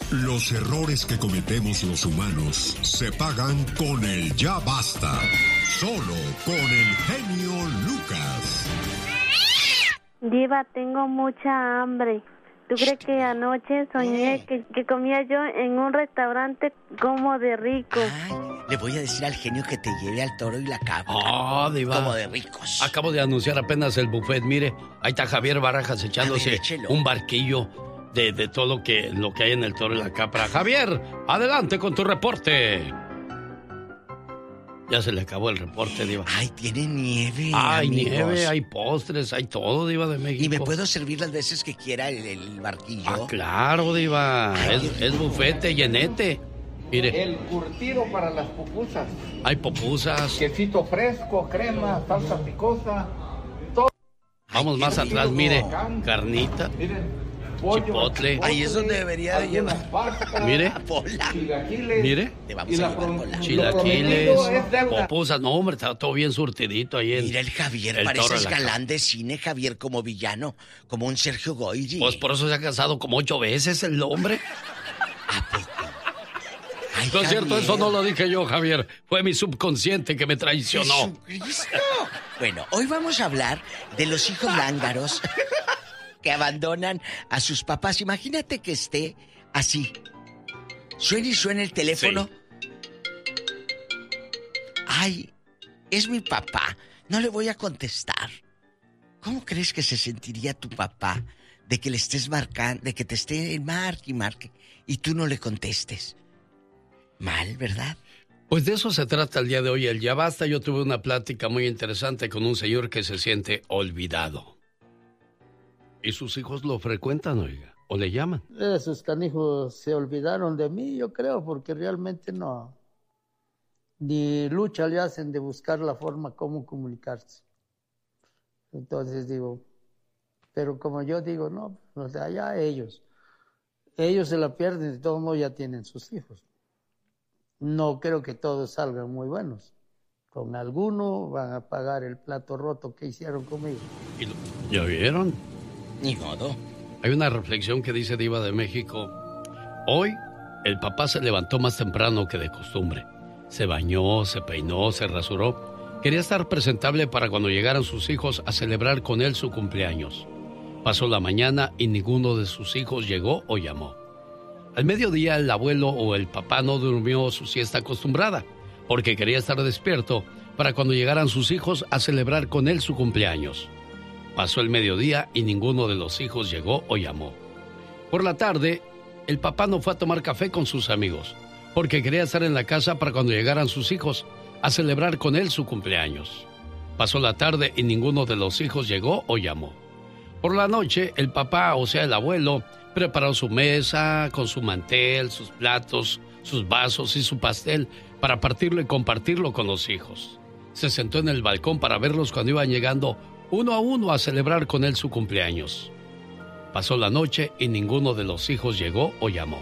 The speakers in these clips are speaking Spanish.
Los errores que cometemos los humanos se pagan con el ya basta. Solo con el genio Lucas. Diva, tengo mucha hambre. ¿Tú crees que anoche soñé que comía yo en un restaurante como de rico? Ay, le voy a decir al genio que te lleve al Toro y la Cabra. Ah, Diva. Como de ricos. Acabo de anunciar apenas el buffet. Mire, ahí está Javier Barajas echándose un barquillo de todo lo que hay en el Toro y la Cabra. Javier, adelante con tu reporte. Ya se le acabó el reporte, Diva. Ay, tiene nieve, hay amigos. nieve, hay postres, hay todo, Diva de México. ¿Y me puedo servir las veces que quiera el barquillo? Ah, claro, Diva. Es bufete, llenete. Mire. El curtido para las pupusas. Hay pupusas. Quesito fresco, crema, salsa picosa. Todo. Vamos más atrás, mire. Carnita. Miren. Chipotle. Ahí es donde debería de llevar. Mire. Pola. Mire. Te vamos a llevar pola. Chilaquiles, popusas. No, hombre, está todo bien surtidito ahí en. Mira el Javier, parece galán de cine, Javier, como villano, como un Sergio Goyri. Pues por eso se ha casado como 8 veces el hombre. ¿A poco? Ay, no es cierto, Javier. eso no lo dije yo, Javier. Fue mi subconsciente que me traicionó. ¡Jesucristo! Bueno, hoy vamos a hablar de los hijos lángaros que abandonan a sus papás. Imagínate que esté así. Suena y suena el teléfono. Sí. Ay, es mi papá. No le voy a contestar. ¿Cómo crees que se sentiría tu papá de que le estés marcando, de que te esté marque y marque y tú no le contestes? Mal, ¿verdad? Pues de eso se trata el día de hoy, el Ya Basta. Yo tuve una plática muy interesante con un señor que se siente olvidado. ¿Y sus hijos lo frecuentan, oiga? ¿O le llaman? Esos canijos se olvidaron de mí, yo creo, porque realmente no. Ni lucha le hacen de buscar la forma cómo comunicarse. Entonces digo, pero como yo digo, no, o sea, ya ellos se la pierden, de todos modos ya tienen sus hijos. No creo que todos salgan muy buenos. Con alguno van a pagar el plato roto que hicieron conmigo. ¿Ya vieron? Ni modo. Hay una reflexión que dice Diva de México. Hoy el papá se levantó más temprano que de costumbre. Se bañó, se peinó, se rasuró. Quería estar presentable para cuando llegaran sus hijos a celebrar con él su cumpleaños. Pasó la mañana y ninguno de sus hijos llegó o llamó. Al mediodía el abuelo o el papá no durmió su siesta acostumbrada, porque quería estar despierto para cuando llegaran sus hijos a celebrar con él su cumpleaños. Pasó el mediodía y ninguno de los hijos llegó o llamó. Por la tarde, el papá no fue a tomar café con sus amigos, porque quería estar en la casa para cuando llegaran sus hijos a celebrar con él su cumpleaños. Pasó la tarde y ninguno de los hijos llegó o llamó. Por la noche, el papá, o sea el abuelo, preparó su mesa con su mantel, sus platos, sus vasos y su pastel para partirlo y compartirlo con los hijos. Se sentó en el balcón para verlos cuando iban llegando uno a uno a celebrar con él su cumpleaños. Pasó la noche y ninguno de los hijos llegó o llamó.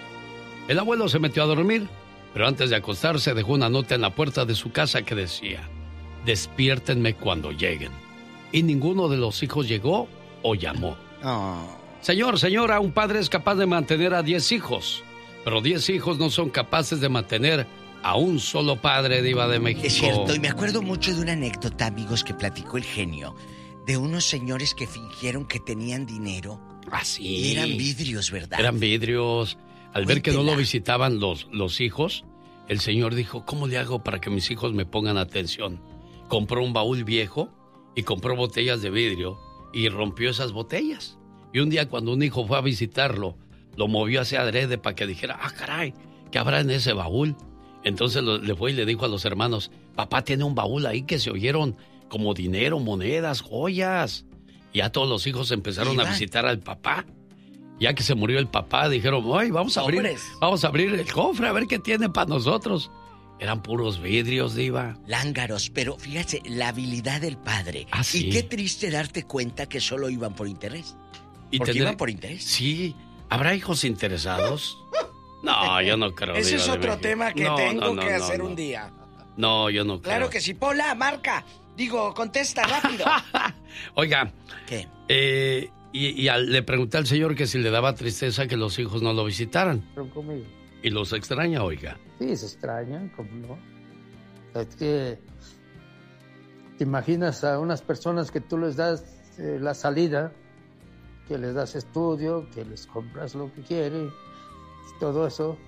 El abuelo se metió a dormir, pero antes de acostarse dejó una nota en la puerta de su casa que decía: despiértenme cuando lleguen. Y ninguno de los hijos llegó o llamó. Señor, señora, un padre es capaz de mantener a 10 hijos, pero 10 hijos no son capaces de mantener a un solo padre, Diva de México. Es cierto, y me acuerdo mucho de una anécdota, amigos, que platicó el genio, de unos señores que fingieron que tenían dinero. Ah, sí. Y eran vidrios, ¿verdad? Eran vidrios. Al ver que no lo visitaban los hijos, el señor dijo: ¿cómo le hago para que mis hijos me pongan atención? Compró un baúl viejo y compró botellas de vidrio y rompió esas botellas. Y un día cuando un hijo fue a visitarlo, lo movió hacia adrede para que dijera: ah, caray, ¿qué habrá en ese baúl? Entonces le fue y le dijo a los hermanos: papá tiene un baúl ahí que se oyeron como dinero, monedas, joyas. Y ya todos los hijos empezaron a visitar al papá. Ya que se murió el papá, dijeron: ay, vamos a abrir el cofre a ver qué tiene para nosotros. Eran puros vidrios, Diva. Lángaros, pero fíjate, la habilidad del padre. Ah, sí. Y qué triste darte cuenta que solo iban por interés. ¿Porque iban por interés? Sí. ¿Habrá hijos interesados? No, yo no creo. Ese es otro tema que tengo que hacer un día. No, yo no creo. Claro que sí. Pola, marca. Digo, contesta rápido. Oiga. ¿Qué? Le pregunté al señor que si le daba tristeza que los hijos no lo visitaran. Conmigo. ¿Y los extraña, oiga? Sí, se extrañan, como no. Es que te imaginas a unas personas que tú les das la salida, que les das estudio, que les compras lo que quieren, todo eso.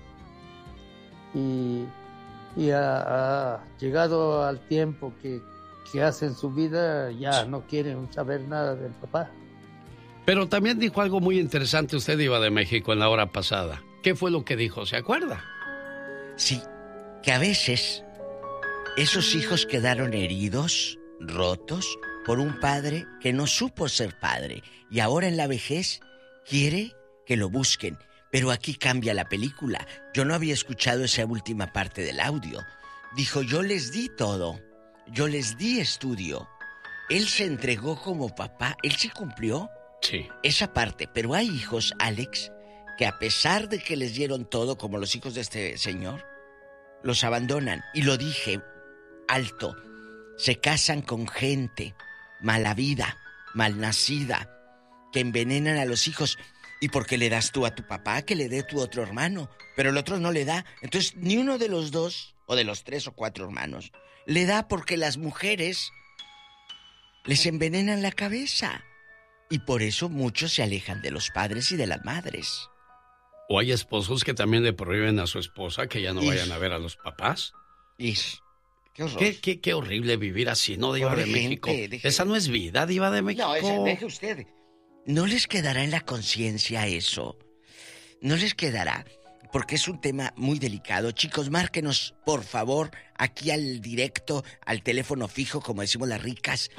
Y ha llegado al tiempo que hacen su vida, ya no quieren saber nada del papá. Pero también dijo algo muy interesante usted, Diva de México, en la hora pasada. ¿Qué fue lo que dijo? ¿Se acuerda? Sí, que a veces esos hijos quedaron heridos, rotos, por un padre que no supo ser padre. Y ahora en la vejez quiere que lo busquen. Pero aquí cambia la película. Yo no había escuchado esa última parte del audio. Dijo, yo les di todo. Yo les di estudio. Él se entregó como papá. Él se cumplió. Sí. Esa parte. Pero hay hijos, Alex, que a pesar de que les dieron todo, como los hijos de este señor, los abandonan. Y lo dije alto. Se casan con gente mala vida, malnacida, que envenenan a los hijos. ¿Y por qué le das tú a tu papá que le dé tu otro hermano? Pero el otro no le da. Entonces, ni uno de los dos, o de los 3 o 4 hermanos, le da porque las mujeres les envenenan la cabeza. Y por eso muchos se alejan de los padres y de las madres. O hay esposos que también le prohíben a su esposa que ya no vayan a ver a los papás. Qué horror. Qué horrible vivir así, ¿no, Diva de México? Esa no es vida, Diva de México. No, deje usted. ¿No les quedará en la conciencia eso? ¿No les quedará? Porque es un tema muy delicado. Chicos, márquenos, por favor, aquí al directo, al teléfono fijo, como decimos las ricas.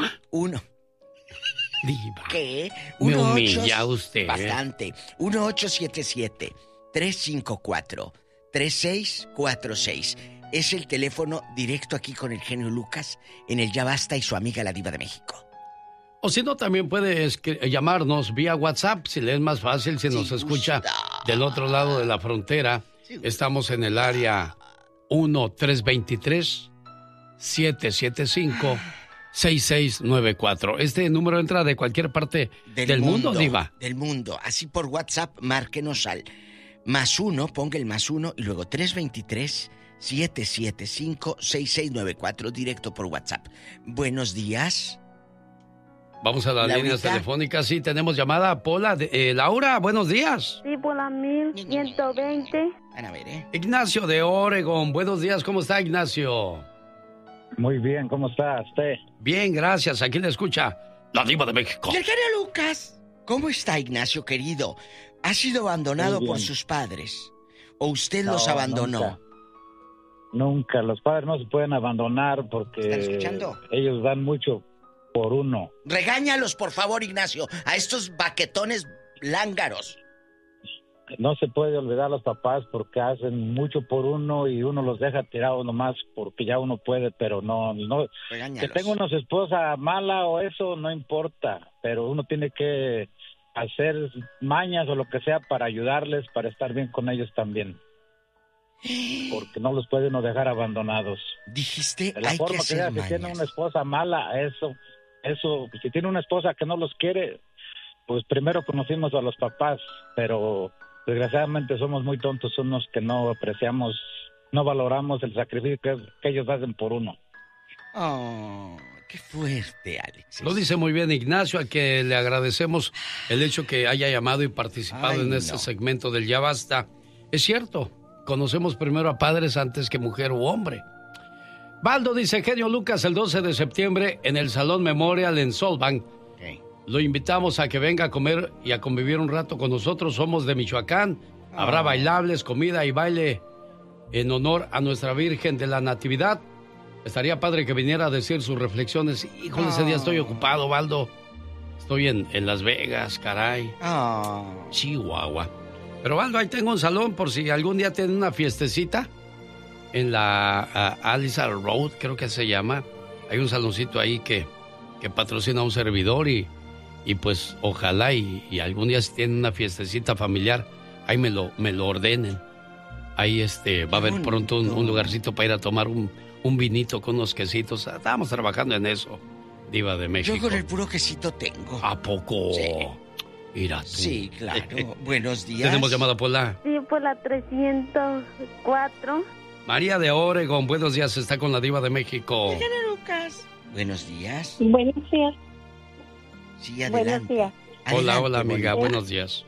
Diva. ¿Qué? Me humilla usted. Bastante. 1877-354-3646. Es el teléfono directo aquí con el genio Lucas, en el Ya Basta y su amiga la Diva de México. O si no, también puede llamarnos vía WhatsApp, si le es más fácil, si nos escucha del otro lado de la frontera. Estamos en el área 1-323-775-6694. Este número entra de cualquier parte del mundo, Diva. Del mundo. Así por WhatsApp, márquenos al +1, ponga el +1 y luego 323-775-6694, directo por WhatsApp. Buenos días. Vamos a las líneas telefónicas. Sí, tenemos llamada. Pola, Laura, buenos días. Sí, Pola 1120. A ver, Ignacio de Oregon, buenos días. ¿Cómo está, Ignacio? Muy bien, ¿cómo está usted? Bien, gracias. Aquí le escucha la Diva de México. ¿Y el genio Lucas? ¿Cómo está, Ignacio, querido? ¿Ha sido abandonado por sus padres? ¿O usted los abandonó? Nunca. Los padres no se pueden abandonar porque ¿están escuchando? Ellos dan mucho por uno. Regáñalos, por favor, Ignacio, a estos baquetones lángaros. No se puede olvidar a los papás porque hacen mucho por uno y uno los deja tirados nomás porque ya uno puede, pero no. Regáñalos. Que tenga una esposa mala o eso no importa, pero uno tiene que hacer mañas o lo que sea para ayudarles, para estar bien con ellos también. Porque no los puede uno dejar abandonados. Dijiste, de la hay forma que hacer sea, mañas. Si tiene una esposa mala, eso, si tiene una esposa que no los quiere, pues primero conocimos a los papás, pero desgraciadamente somos muy tontos, unos que no apreciamos, no valoramos el sacrificio que ellos hacen por uno. Oh, qué fuerte, Alex. Lo dice muy bien Ignacio, a que le agradecemos el hecho que haya llamado y participado en este segmento del Ya Basta. Es cierto, conocemos primero a padres antes que mujer u hombre. Baldo dice, genio Lucas, el 12 de septiembre en el Salón Memorial en Solvang. Lo invitamos a que venga a comer y a convivir un rato con nosotros. Somos de Michoacán. Habrá bailables, comida y baile en honor a nuestra Virgen de la Natividad. Estaría padre que viniera a decir sus reflexiones. Híjole, ese día estoy ocupado, Baldo. Estoy en Las Vegas, caray. Chihuahua. Pero Baldo, ahí tengo un salón por si algún día tienen una fiestecita. En la Alice Road, creo que se llama. Hay un saloncito ahí que patrocina a un servidor y pues ojalá y algún día si tienen una fiestecita familiar, ahí me lo ordenen. Ahí va a haber pronto un lugarcito para ir a tomar un vinito con unos quesitos. Estábamos trabajando en eso, Diva de México. Yo con el puro quesito tengo. ¿A poco? Sí. Mira tú. Sí, claro. Buenos días. Tenemos llamada por la... Sí, por la 304. María de Oregon, buenos días, está con la Diva de México. Lucas. Buenos días. Buenos días. Sí, adelante. Buenos días. Hola, hola, amiga, bonita. buenos días.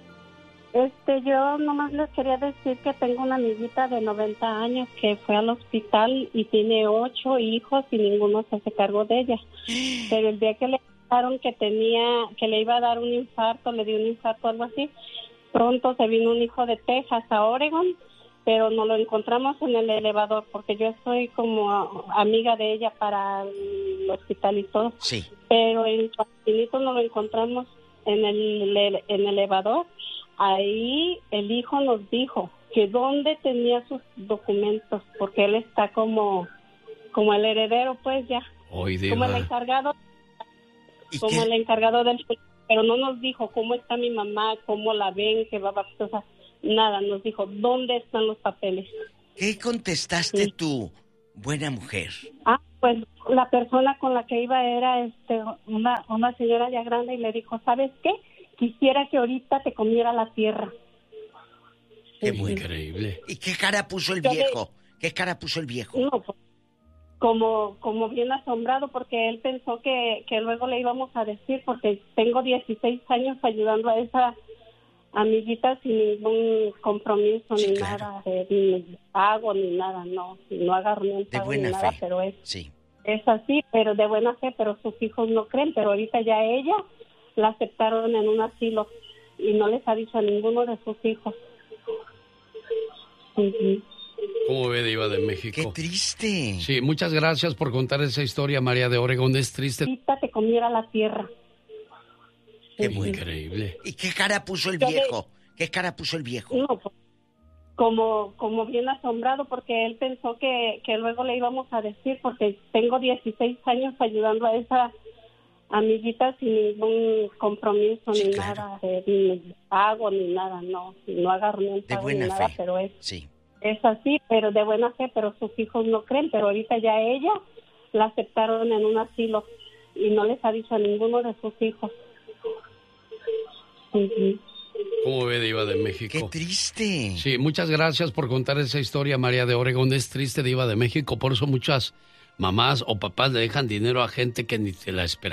Yo nomás les quería decir que tengo una amiguita de 90 años que fue al hospital y tiene 8 hijos y ninguno se hace cargo de ella. Pero el día que le dijeron que le iba a dar un infarto, le dio un infarto o algo así, pronto se vino un hijo de Texas a Oregon, pero no lo encontramos en el elevador porque yo soy como amiga de ella para el hospital y todo. Sí. Pero en Facilito no lo encontramos en el elevador. Ahí el hijo nos dijo que dónde tenía sus documentos, porque él está como el heredero, pues ya, Hoy, Diva. como el encargado del... Pero no nos dijo cómo está mi mamá, cómo la ven, qué va a pasar, nada. Nos dijo dónde están los papeles. ¿Qué contestaste tú, buena mujer? Pues la persona con la que iba era una señora ya grande y le dijo, ¿sabes qué? Quisiera que ahorita te comiera la tierra. Qué Muy increíble. ¿Y qué cara puso el viejo? ¿Qué cara puso el viejo? No, pues, como bien asombrado, porque él pensó que luego le íbamos a decir, porque tengo 16 años ayudando a esa amiguita sin ningún compromiso, Sí, ni claro. nada, ni pago, ni nada, no agarro ni un De pago buena ni nada, fe. pero es Sí. así, pero de buena fe, pero sus hijos no creen, pero ahorita ya ella la aceptaron en un asilo y no les ha dicho a ninguno de sus hijos. ¿Cómo ve, Diva de México? ¡Qué triste! Sí, muchas gracias por contar esa historia, María de Oregon. Es triste. Ahorita te comiera la tierra. ¡Qué Muy increíble. ¿Y qué cara puso el viejo? ¿Qué cara puso el viejo? No, pues, como bien asombrado, porque él pensó que luego le íbamos a decir, porque tengo 16 años ayudando a esa amiguita sin ningún compromiso, Sí, ni claro. nada, ni pago, ni nada, no agarro ni un De pago ni buena nada, fe. pero es Sí. así, pero de buena fe, pero sus hijos no creen, pero ahorita ya ella la aceptaron en un asilo y no les ha dicho a ninguno de sus hijos. ¿Cómo ve, Diva de México? ¡Qué triste! Sí, muchas gracias por contar esa historia, María de Oregon. Es triste, Diva de México. Por eso muchas mamás o papás le dejan dinero a gente que ni se la espera.